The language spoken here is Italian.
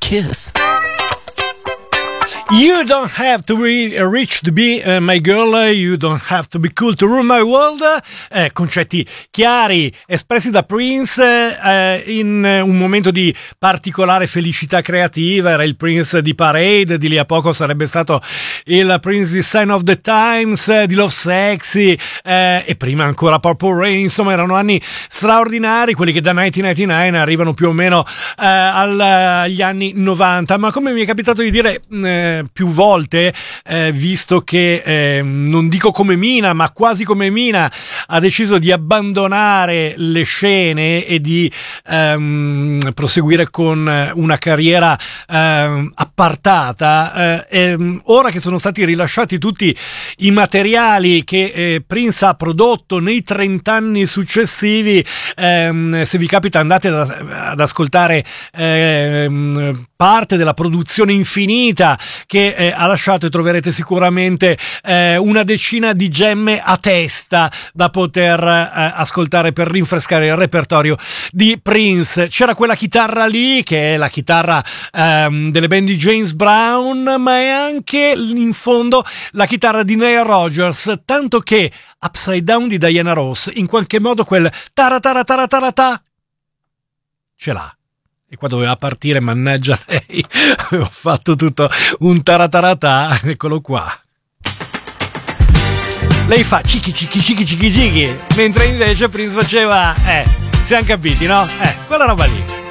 kiss. You don't have to be rich to be my girl, you don't have to be cool to rule my world. Concetti chiari espressi da Prince in un momento di particolare felicità creativa. Era il Prince di Parade, di lì a poco sarebbe stato il Prince di Sign of the Times, di Love Sexy, e prima ancora Purple Rain. Insomma, erano anni straordinari, quelli che da 1999 arrivano più o meno agli anni 90. Ma come mi è capitato di dire più volte, visto che non dico come Mina, ma quasi come Mina, ha deciso di abbandonare le scene e di proseguire con una carriera appartata, ora che sono stati rilasciati tutti i materiali che Prince ha prodotto nei 30 anni successivi, se vi capita andate ad ascoltare parte della produzione infinita che ha lasciato, e troverete sicuramente una decina di gemme a testa da poter ascoltare per rinfrescare il repertorio di Prince. C'era quella chitarra lì che è la chitarra delle band di James Brown, ma è anche in fondo la chitarra di Nile Rodgers, tanto che Upside Down di Diana Ross in qualche modo quel taratara ce l'ha. E qua doveva partire, mannaggia lei, avevo fatto tutto un taratarata, eccolo qua. Lei fa cichi, mentre invece Prince faceva, siamo capiti, no? Quella roba lì.